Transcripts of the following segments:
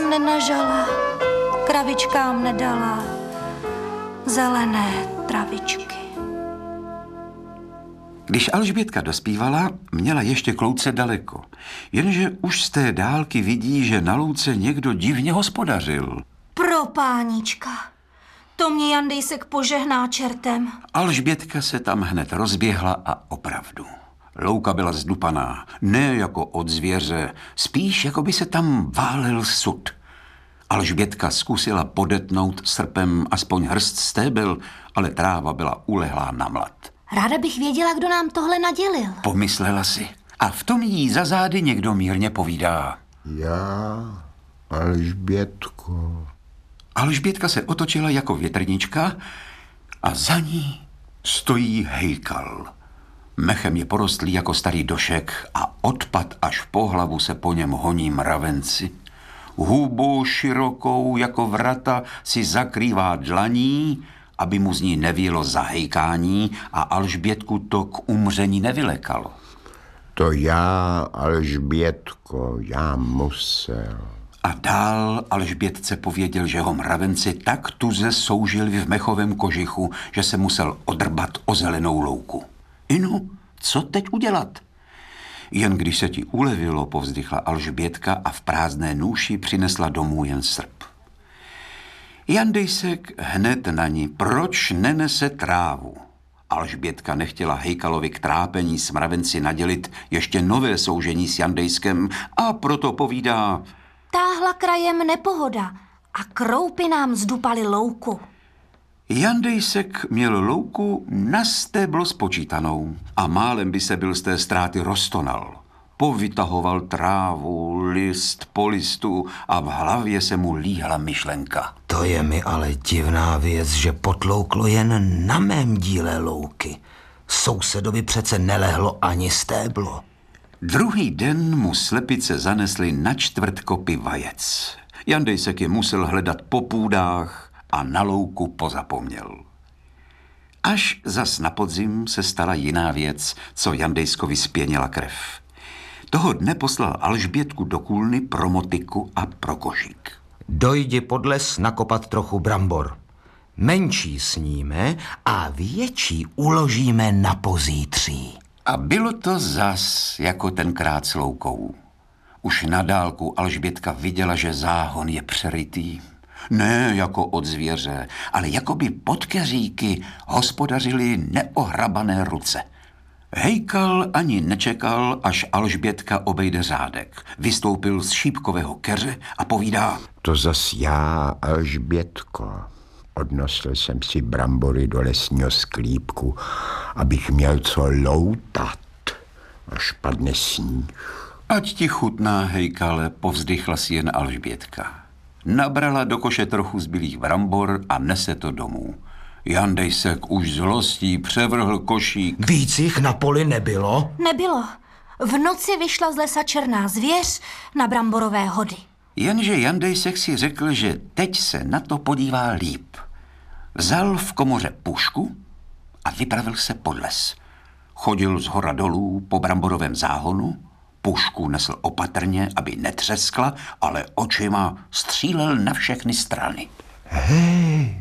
jsem nenažala, kravičkám nedala zelené travičky. Když Alžbětka dospívala, měla ještě klouce daleko, jenže už z té dálky vidí, že na louce někdo divně hospodařil. Pro pánička, to mě Jandejsek požehná čertem. Alžbětka se tam hned rozběhla a opravdu. Louka byla zdupaná, ne jako od zvěře, spíš jako by se tam válel sud. Alžbětka zkusila podetnout srpem aspoň hrst stébel, ale tráva byla ulehlá na mlad. Ráda bych věděla, kdo nám tohle nadělil. Pomyslela si. A v tom jí za zády někdo mírně povídá. Já, Alžbětko. Alžbětka se otočila jako větrnička a za ní stojí Hejkal. Mechem je porostlý jako starý došek a odpad až po hlavu se po něm honí mravenci. Hubou širokou jako vrata si zakrývá dlaní, aby mu z ní nevílo zahejkání a Alžbětku to k umření nevylekalo. To já, Alžbětko, já musel. A dál Alžbětce pověděl, že ho mravenci tak tuze soužili v mechovém kožichu, že se musel odrbat o zelenou louku. Inu, co teď udělat? Jen když se ti ulevilo, povzdychla Alžbětka a v prázdné nůši přinesla domů jen srp. Jandejsek hned na ní, proč nenese trávu? Alžbětka nechtěla Hejkalovi k trápení s mravenci nadělit ještě nové soužení s Jandejskem a proto povídá: Táhla krajem nepohoda a kroupy nám zdupaly louku. Jandejsek měl louku na stéblo spočítanou a málem by se byl z té ztráty roztonal. Povytahoval trávu, list po listu a v hlavě se mu líhla myšlenka. To je mi ale divná věc, že potlouklo jen na mém díle louky. Sousedovi přece nelehlo ani stéblo. Druhý den mu slepice zanesly na čtvrt kopy vajec. Jandejsek je musel hledat po půdách a na louku pozapomněl. Až zas na podzim se stala jiná věc, co Jandejskovi spěnila krev. Toho dne poslal Alžbětku do kůlny pro motyku a pro košík. Dojdi pod les nakopat trochu brambor. Menší sníme a větší uložíme na pozítří. A bylo to zas jako tenkrát s loukou. Už na dálku Alžbětka viděla, že záhon je přerytý. Ne jako od zvěře, ale jako by pod keříky hospodařily neohrabané ruce. Hejkal ani nečekal, až Alžbětka obejde řádek. Vystoupil z šípkového keře a povídá: To zas já, Alžbětko. Odnosil jsem si brambory do lesního sklípku, abych měl co loutat, až padne sníh. Ať ti chutná, Hejkale, povzdychla si jen Alžbětka. Nabrala do koše trochu zbylých brambor a nese to domů. Jandejsek už zlostí převrhl košík. Víc jich na poli nebylo? Nebylo. V noci vyšla z lesa černá zvěř na bramborové hody. Jenže Jandejsek si řekl, že teď se na to podívá líp. Vzal v komoře pušku a vypravil se pod les. Chodil zhora dolů po bramborovém záhonu, pušku nesl opatrně, aby netřeskla, ale očima střílel na všechny strany. Hej!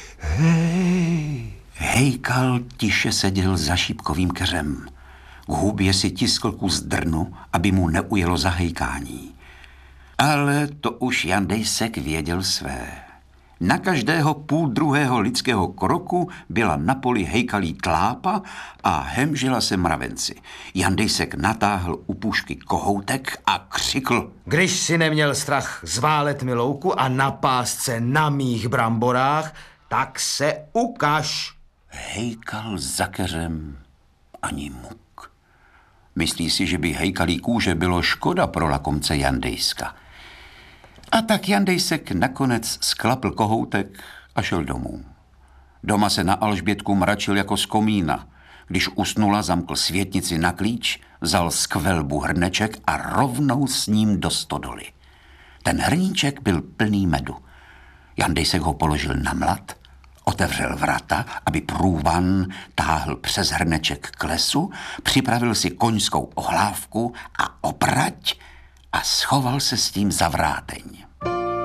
Hejkal tiše seděl za šípkovým keřem. K hubě si tiskl kus drnu, aby mu neujelo zahejkání. Ale to už Jandejsek věděl své. Na každého půl druhého lidského kroku byla na poli hejkalí tlápa a hemžila se mravenci. Jandejsek natáhl u pušky kohoutek a křikl: Když si neměl strach zválet mi louku a napást se na mých bramborách, tak se ukaž. Hejkal za keřem ani muk. Myslí si, že by hejkalí kůže bylo škoda pro lakomce Jandejska. A tak Jandejsek nakonec sklapl kohoutek a šel domů. Doma se na Alžbětku mračil jako z komína. Když usnula, zamkl světnici na klíč, vzal z kvelbu hrneček a rovnou s ním do stodoly. Ten hrníček byl plný medu. Jandejsek ho položil na mlad, otevřel vrata, aby průvan táhl přes hrneček k lesu, připravil si koňskou ohlávku a obrať a schoval se s tím za vráteň.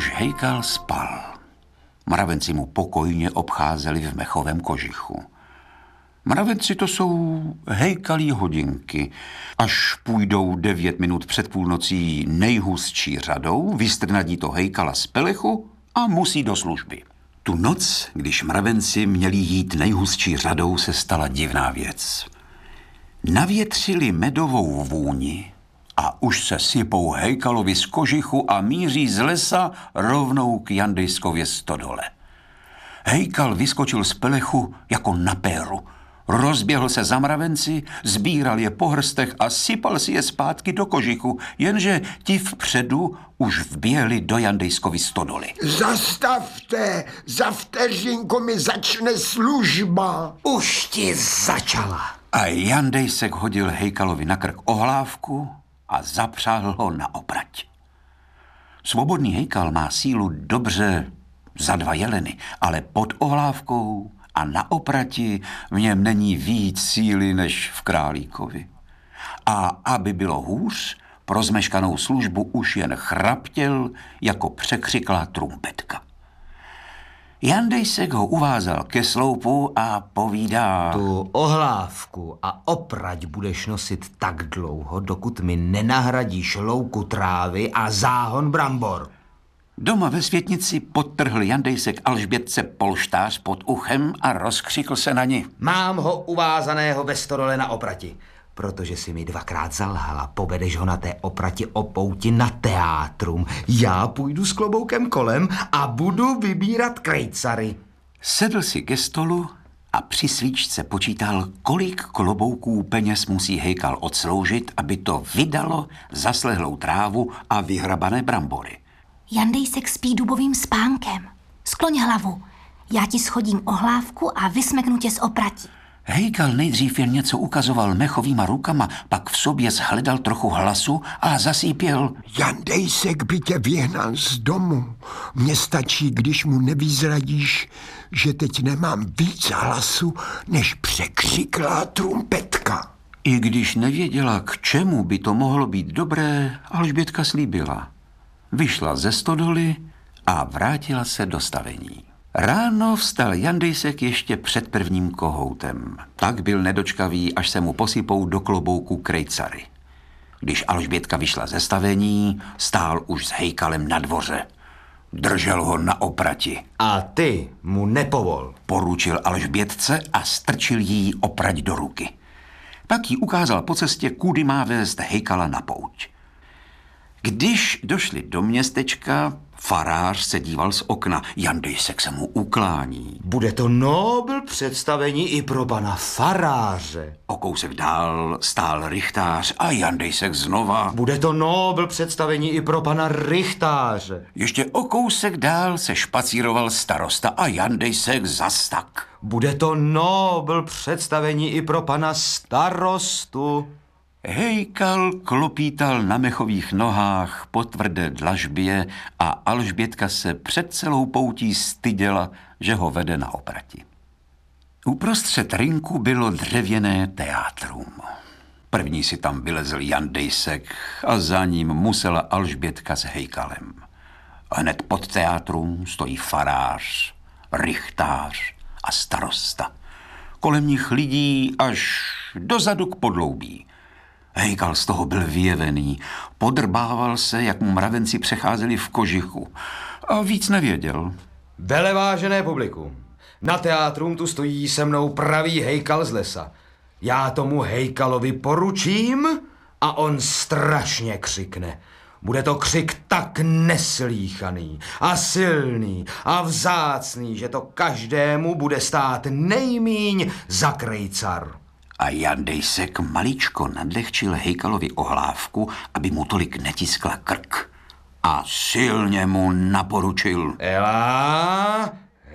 Už Hejkal spal. Mravenci mu pokojně obcházeli v mechovém kožichu. Mravenci to jsou hejkalí hodinky. Až půjdou 9 minut před půlnocí nejhustší řadou, vystrnadí to Hejkala z pelechu a musí do služby. Tu noc, když mravenci měli jít nejhustší řadou, se stala divná věc. Navětřili medovou vůni a už se sypou Hejkalovi z kožichu a míří z lesa rovnou k Jandejskově stodole. Hejkal vyskočil z pelechu jako na péru. Rozběhl se za mravenci, sbíral je po hrstech a sypal si je zpátky do kožichu, jenže ti vpředu už vběhli do Jandejskovy stodoly. Zastavte, za vteřinku mi začne služba. Už ti začala. A Jandejsek hodil Hejkalovi na krk ohlávku a zapřáhl ho na oprať. Svobodný Hejkal má sílu dobře za 2 jeleny, ale pod ohlávkou a na oprati v něm není víc síly než v králíkovi. A aby bylo hůř, pro zmeškanou službu už jen chraptěl jako překřiklá trumpetka. Jandejsek ho uvázal ke sloupu a povídá: Tu ohlávku a oprať budeš nosit tak dlouho, dokud mi nenahradíš louku trávy a záhon brambor. Doma ve světnici podtrhl Jandejsek Alžbětce polštář pod uchem a rozkřikl se na ni: Mám ho uvázaného ve stodole na oprati. Protože si mi 2krát zalhala, povedeš ho na té oprati o pouti na teátrum. Já půjdu s kloboukem kolem a budu vybírat krejcary. Sedl si ke stolu a při svíčce počítal, kolik klobouků peněz musí Hejkal odsloužit, aby to vydalo za slehlou trávu a vyhrabané brambory. Jandejsek spí dubovým spánkem. Skloň hlavu. Já ti schodím ohlávku a vysmeknu tě z oprati. Hejkal nejdřív jen něco ukazoval mechovýma rukama, pak v sobě shledal trochu hlasu a zasípěl: Jandejsek by tě vyhnal z domu. Mně stačí, když mu nevyzradíš, že teď nemám víc hlasu, než překřiklá trumpetka. I když nevěděla, k čemu by to mohlo být dobré, Alžbětka slíbila. Vyšla ze stodoly a vrátila se do stavení. Ráno vstal Jandejsek ještě před prvním kohoutem. Tak byl nedočkavý, až se mu posypou do klobouku krejcary. Když Alžbětka vyšla ze stavení, stál už s Hejkalem na dvoře. Držel ho na oprati. A ty mu nepovol. Poručil Alžbětce a strčil jí oprať do ruky. Pak jí ukázal po cestě, kudy má vést Hejkala na pouť. Když došli do městečka, farář se díval z okna. Jandejsek se mu uklání. Bude to nobl představení i pro pana faráře. O kousek dál stál rychtář a Jandejsek znova. Bude to nobl představení i pro pana rychtáře. Ještě o kousek dál se špacíroval starosta a Jandejsek zas tak. Bude to nobl představení i pro pana starostu. Hejkal klopítal na mechových nohách po tvrdé dlažbě a Alžbětka se před celou poutí styděla, že ho vede na oprati. Uprostřed rynku bylo dřevěné teátrum. První si tam vylezl Jandejsek a za ním musela Alžbětka s Hejkalem. Hned pod teátrum stojí farář, rychtář a starosta. Kolem nich lidí až dozadu k podloubí. Hejkal z toho byl vyjevený. Podrbával se, jak mu mravenci přecházeli v kožichu. A víc nevěděl. Velevážené publikum, na teátrum tu stojí se mnou pravý Hejkal z lesa. Já tomu Hejkalovi poručím a on strašně křikne. Bude to křik tak neslýchaný a silný a vzácný, že to každému bude stát nejmíň za krejcar. A Jandejsek maličko nadlehčil Hejkalovi ohlávku, aby mu tolik netiskla krk. A silně mu naporučil: Ela,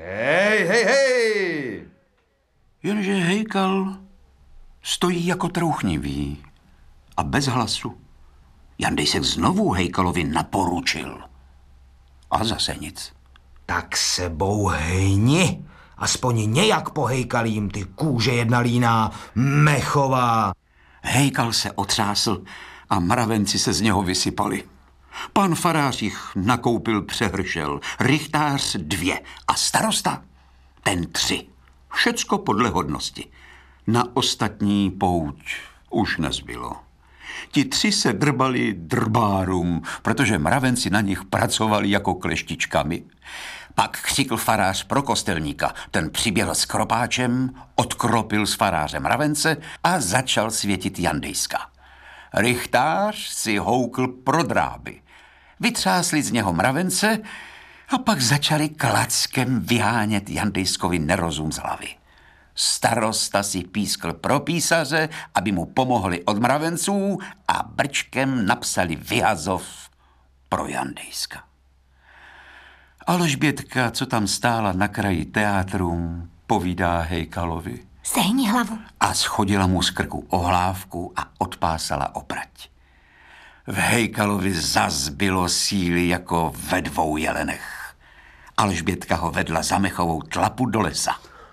hej. Jenže Hejkal stojí jako trouchnivý a bez hlasu. Jandejsek znovu Hejkalovi naporučil. A zase nic. Tak se bouhni. Aspoň nějak pohejkalím, ty kůže jedna líná, mechová. Hejkal se otřásl a mravenci se z něho vysypali. Pan farář jich nakoupil přehršel, rychtář 2 a starosta ten 3. Všecko podle hodnosti. Na ostatní pouť už nezbylo. Ti 3 se drbali drbárum, protože mravenci na nich pracovali jako kleštičkami. Pak křikl farář pro kostelníka. Ten přiběhl s kropáčem, odkropil s farářem mravence a začal světit Jandejska. Rychtář si houkl pro dráby. Vytřásli z něho mravence a pak začali klackem vyhánět Jandejskovi nerozum z hlavy. Starosta si pískl pro písaře, aby mu pomohli od mravenců a brčkem napsali vyhazov pro Jandejska. Alžbětka, co tam stála na kraji teátru, povídá Hejkalovi. Sehni hlavu. A schodila mu z krku ohlávku a odpásala oprať. V Hejkalovi zas bylo síly jako ve 2 jelenech. Alžbětka ho vedla za mechovou tlapu do lesa.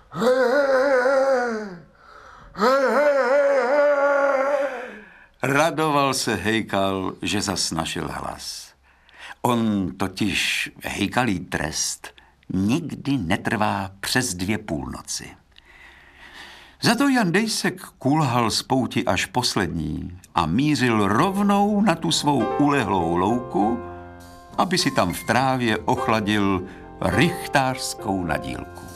Radoval se Hejkal, že zas našel hlas. On totiž, hejkalí trest, nikdy netrvá přes 2 půlnoci. Za to Jandejsek kulhal z pouti až poslední a mířil rovnou na tu svou ulehlou louku, aby si tam v trávě ochladil rychtářskou nadílku.